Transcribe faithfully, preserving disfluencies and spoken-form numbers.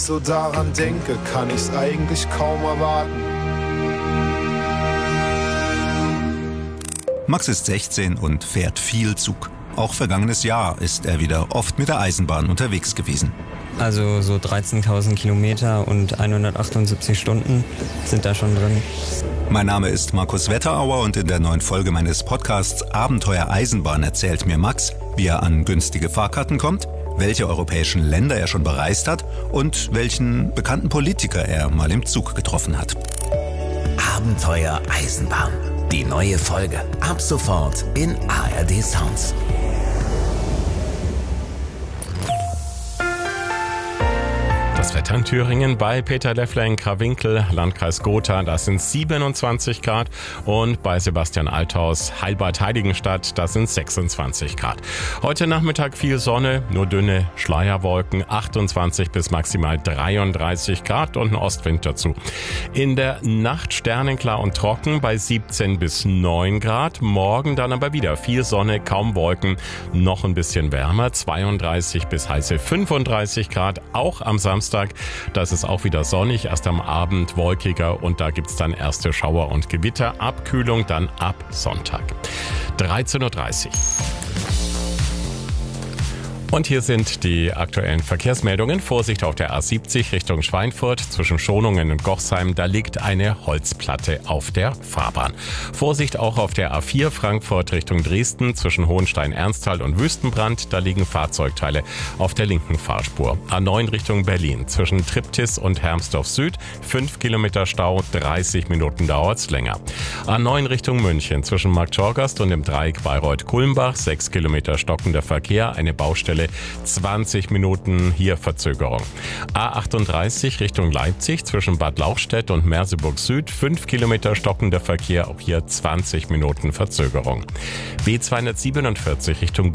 So daran denke, kann ich's eigentlich kaum erwarten. Max ist sechzehn und fährt viel Zug. Auch vergangenes Jahr ist er wieder oft mit der Eisenbahn unterwegs gewesen. Also so dreizehntausend Kilometer und hundertachtundsiebzig Stunden sind da schon drin. Mein Name ist Markus Wetterauer und in der neuen Folge meines Podcasts Abenteuer Eisenbahn erzählt mir Max, wie er an günstige Fahrkarten kommt, welche europäischen Länder er schon bereist hat und welchen bekannten Politiker er mal im Zug getroffen hat. Abenteuer Eisenbahn. Die neue Folge. Ab sofort in A R D Sounds. Das Wetter in Thüringen bei Peter Leffler in Krawinkel, Landkreis Gotha, das sind siebenundzwanzig Grad und bei Sebastian Althaus, Heilbad-Heiligenstadt, das sind sechsundzwanzig Grad. Heute Nachmittag viel Sonne, nur dünne Schleierwolken, achtundzwanzig bis maximal dreiunddreißig Grad und ein Ostwind dazu. In der Nacht sternenklar und trocken bei siebzehn bis neun Grad, morgen dann aber wieder viel Sonne, kaum Wolken, noch ein bisschen wärmer, zweiunddreißig bis heiße fünfunddreißig Grad, auch am Samstag. Das ist auch wieder sonnig, erst am Abend wolkiger und da gibt's dann erste Schauer und Gewitter. Abkühlung dann ab Sonntag. dreizehn Uhr dreißig. Und hier sind die aktuellen Verkehrsmeldungen. Vorsicht auf der A siebzig Richtung Schweinfurt zwischen Schonungen und Gochsheim. Da liegt eine Holzplatte auf der Fahrbahn. Vorsicht auch auf der A vier Frankfurt Richtung Dresden zwischen Hohenstein-Ernsthal und Wüstenbrand. Da liegen Fahrzeugteile auf der linken Fahrspur. A neun Richtung Berlin zwischen Triptis und Hermsdorf Süd. fünf Kilometer Stau, dreißig Minuten dauert's länger. A neun Richtung München zwischen Marktschorgast und dem Dreieck Bayreuth-Kulmbach. sechs Kilometer stockender Verkehr, eine Baustelle. zwanzig Minuten hier Verzögerung. A achtunddreißig Richtung Leipzig zwischen Bad Lauchstädt und Merseburg Süd. fünf Kilometer stockender Verkehr, auch hier zwanzig Minuten Verzögerung. B zweihundertsiebenundvierzig Richtung